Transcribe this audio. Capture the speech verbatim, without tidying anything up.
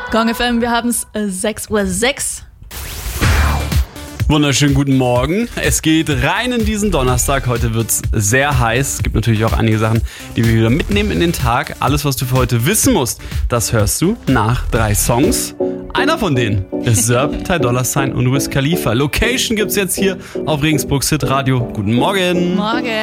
Gong F M, wir haben es äh, sechs Uhr sechs. Wunderschönen guten Morgen. Es geht rein in diesen Donnerstag. Heute wird's sehr heiß. Es gibt natürlich auch einige Sachen, die wir wieder mitnehmen in den Tag. Alles, was du für heute wissen musst, das hörst du nach drei Songs. Einer von denen ist Zerb, Ty Dolla Sign und Wiz Khalifa. Location gibt's jetzt hier auf Regensburgs Hit Radio. Guten Morgen. Morgen.